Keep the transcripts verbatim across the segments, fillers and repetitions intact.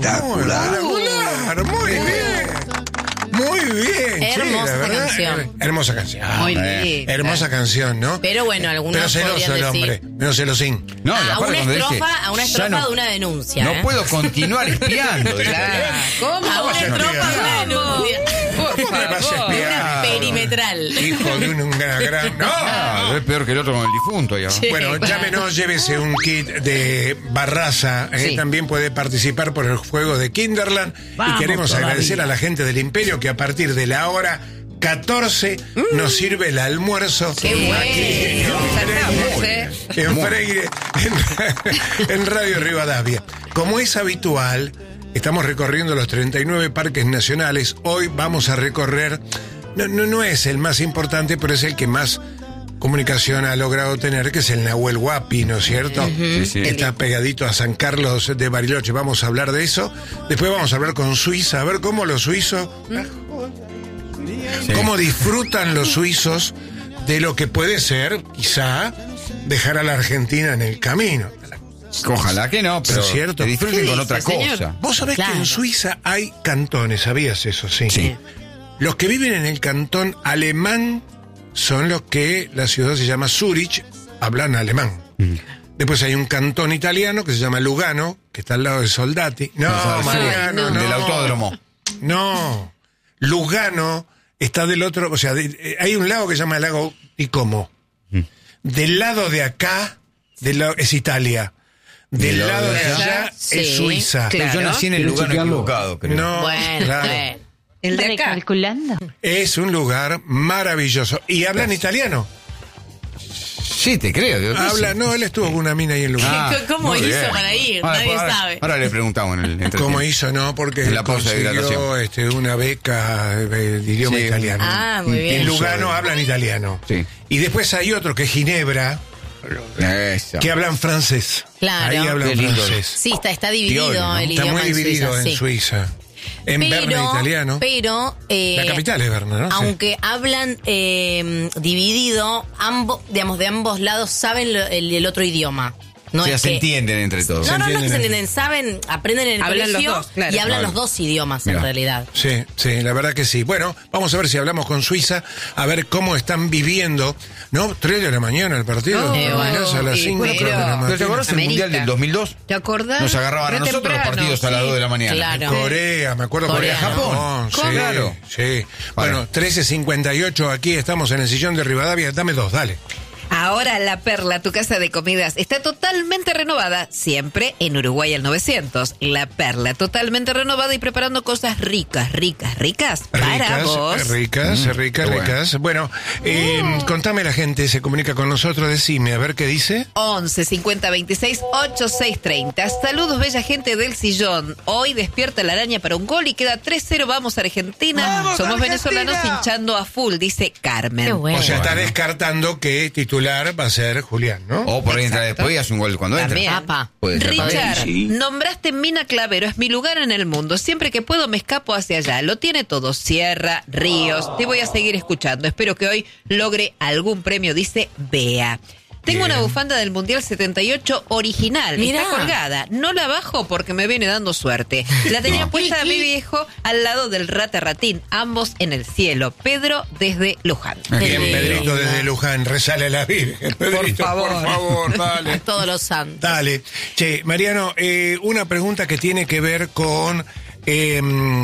Espectacular. Espectacular, muy bien. Muy bien. Hermosa che, verdad, canción. her- hermosa canción. Muy Eh, linda. Hermosa canción, ¿no? Pero bueno, algunos Pero celoso podrían el decir. hombre, menos celosín. No, y a aparte una cuando dice, estrofa, a una ya estrofa no- de una denuncia. No ¿eh? puedo continuar espiando. dice. Claro. ¿Cómo? A una no estrofa digas de una denuncia. Por me vas a favor. espiar? Una perimetral. Hijo de un, un gran, gran- ¡No! Ah, es peor que el otro con el difunto. Ya. Sí. Bueno, llámenos, llévese un kit de Barraza. eh, Sí. También puede participar por el juego de Kinderland. Vamos y queremos todavía. agradecer a la gente del Imperio que a partir de la hora catorce nos sirve el almuerzo. Qué bueno. aquí Saltamos, ¿eh? en Freire, en, en Radio Rivadavia. Como es habitual, estamos recorriendo los treinta y nueve parques nacionales. Hoy vamos a recorrer, no, no, no es el más importante, pero es el que más comunicación ha logrado tener, que es el Nahuel Huapi, ¿no es cierto? Sí, sí. Está pegadito a San Carlos de Bariloche. Vamos a hablar de eso. Después vamos a hablar con Suiza, a ver cómo los suizos, Sí. cómo disfrutan los suizos de lo que puede ser, quizá, dejar a la Argentina en el camino. Ojalá que no, pero Es cierto. que disfruten ¿Qué con dice, otra señor? cosa. Vos sabés Claro. que en Suiza hay cantones, ¿sabías eso? Sí. Sí. Los que viven en el cantón alemán son los que la ciudad se llama Zurich, hablan alemán. Después hay un cantón italiano que se llama Lugano, que está al lado de Soldati. No, Al sur, Mariano, no. Del autódromo. No. Lugano está del otro, o sea, de- eh, hay un lago que se llama el lago Ticomo. Del lado de acá del lado- es Italia. Del lado de allá Sí, es Suiza. claro. Yo nací en el ¿Quieres lugar chequearlo? equivocado, creo. No, Bueno, claro. bueno. El de acá. Recalculando. Es un lugar maravilloso. ¿Y hablan italiano? Sí, te creo. Dios. Habla, no, él estuvo con una mina ahí en Lugano. Ah, ¿Cómo muy hizo bien. para ir? Ahora, Nadie ahora- sabe. Ahora le preguntamos en el entretiempo. ¿Cómo hizo? No, porque En la pausa de consiguió hidratación. este, una beca de, de idioma Sí. italiano. Ah, muy bien. En Lugano hablan italiano. Sí. Y después hay otro que es Ginebra, Eso. que hablan francés. Claro. Ahí hablan Qué lindo. francés. Sí, está, está dividido Piola, ¿no? el Está idioma muy dividido en en Suiza. Suiza. En sí. Berna italiano. Pero, eh, La capital es Berna, ¿no? Sí. aunque hablan eh, dividido, ambos, digamos, de ambos lados saben lo- el, el otro idioma. No o sea, es se que- entienden entre todos. No, no, no es que se entienden entienden, saben, aprenden en el Hablan los colegio dos, claro. y hablan Claro. los dos idiomas en Mirá. realidad. Sí, sí, la verdad que sí. Bueno, vamos a ver si hablamos con Suiza, a ver cómo están viviendo, ¿no? Tres de la mañana el partido. No, Eh, bueno. a las y cinco bueno. de la ¿Pero te mañana. acordás del Amerita. Mundial del dos mil dos? ¿Te acordás? Nos agarraban a Re nosotros los temprano, partidos a las sí. dos de la mañana. Claro. Corea, me acuerdo, Corea, Corea, Japón. ¿Cómo? Sí, Claro. sí. Bueno, Bueno. trece cincuenta y ocho, aquí estamos en el sillón de Rivadavia. Dame dos, dale. Ahora La Perla, tu casa de comidas, está totalmente renovada, siempre en Uruguay al novecientos. La Perla, totalmente renovada y preparando cosas ricas, ricas, ricas para Ricas, vos. ricas, Mm, ricas, qué bueno. ricas. Bueno, eh, contame, la gente se comunica con nosotros, decime, a ver qué dice. once cincuenta veintiséis ochenta y seis treinta. Saludos, bella gente del sillón. Hoy despierta la araña para un gol y queda tres cero. Vamos, Argentina. ¡Vamos, Somos Argentina! venezolanos hinchando a full, dice Carmen. Qué bueno. O sea, está Bueno. descartando que titular va a ser Julián, ¿no? O por ahí entra Exacto. después y hace un gol cuando entra. También. Apa. Puede ser también. Richard, Sí. nombraste Mina Clavero, es mi lugar en el mundo. Siempre que puedo me escapo hacia allá. Lo tiene todo, sierra, ríos. Te voy a seguir escuchando. Espero que hoy logre algún premio, dice Bea. Tengo Bien. una bufanda del Mundial setenta y ocho original. Mirá. Está colgada. No la bajo porque me viene dando suerte. La tenía puesta a mi viejo al lado del Rata Ratín, ambos en el cielo. Pedro desde Luján. Bien, Qué Pedrito lindo. desde Luján, rezale a la Virgen. Pedrito, favor. por favor, dale. Todos los santos. Dale. Che, Mariano, eh, una pregunta que tiene que ver con eh,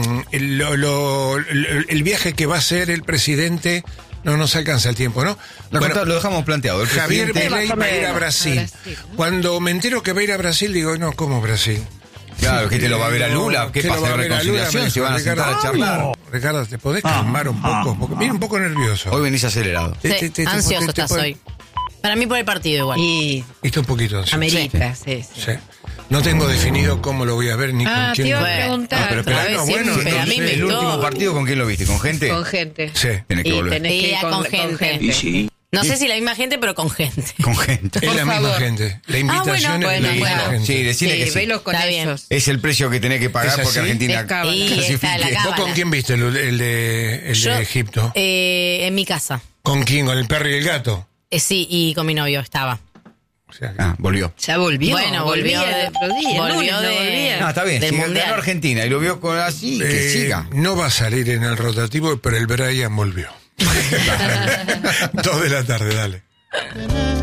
lo- lo- lo- el viaje que va a hacer el presidente. No nos alcanza el tiempo, ¿no? Lo, Bueno, contá- lo dejamos planteado. El Javier presidente- Milei va a ir a Brasil. A Brasil, ¿no? Cuando me entero que va a ir a Brasil, digo, no, ¿cómo Brasil? Claro, que te lo va a ver a Lula. ¿Qué ¿Qué pasa lo va de a ver a Lula? reconciliación? Me Se van a dijo, sentar a Ricardo, charlar. Ricardo, ¿te podés calmar un poco? Porque viene un poco nervioso. Hoy venís acelerado. Te- Sí, te- te- te- ansioso te- te- estás te- hoy. Para mí por el partido igual. Y Está un poquito ansioso. amerita, sí, sí. Sí. No tengo definido cómo lo voy a ver ni Ah, con te quién. iba a Bueno. preguntar. No, pero espera, A ver, no, sí, bueno, pero a mí entonces, me El gustó. último partido, ¿con quién lo viste? ¿Con gente? Con gente. Sí. Tienes que Y volver. tenés que ir Sí, con, con con gente. gente. Y sí. No sé si la misma gente, pero con gente. Con gente. Es Por la misma favor. gente. La invitación bueno, es la bueno, misma bueno. gente. Sí, decirle Sí, que sí. velos con Está bien. ellos. Es el precio que tenés que pagar ¿Es así? porque Argentina Es cábala. Y clasifique. está la ¿Vos cábala. con quién viste el, el de, el Yo, de Egipto? eh, en mi casa. ¿Con quién? ¿Con el perro y el gato? Eh, sí, y con mi novio estaba. O sea, que- Ah, volvió. Ya volvió. Bueno, volvió volvía de- el otro día. el volvió lunes no de- volvía. No, está bien. Del Si Mundial. ganó Argentina y lo vio con así, que Eh, siga. No va a salir en el rotativo, pero el Brian volvió. Dos de la tarde, dale.